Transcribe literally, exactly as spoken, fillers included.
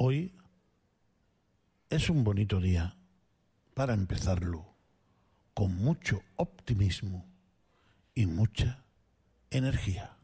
Hoy es un bonito día para empezarlo con mucho optimismo y mucha energía.